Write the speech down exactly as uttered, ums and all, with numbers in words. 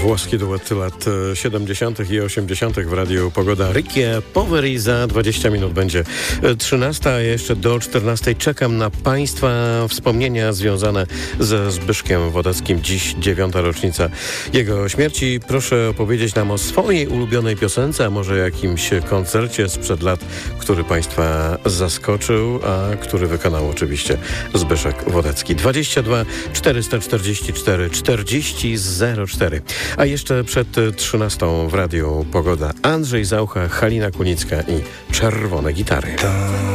Włoski duet lat siedemdziesiątych i osiemdziesiątych w Radiu Pogoda. Rickie Poveri za dwadzieścia minut będzie trzynasta, a jeszcze do czternastej czekam na Państwa wspomnienia związane ze Zbyszkiem Wodeckim. Dziś dziewiąta rocznica jego śmierci. Proszę opowiedzieć nam o swojej ulubionej piosence, a może jakimś koncercie sprzed lat, który Państwa zaskoczył, a który wykonał oczywiście Zbyszek Wodecki. dwadzieścia dwa czterysta czterdzieści cztery czterdzieści zero cztery. A jeszcze przed trzynastą w Radiu Pogoda Andrzej Zaucha, Halina Kunicka i Czerwone Gitary.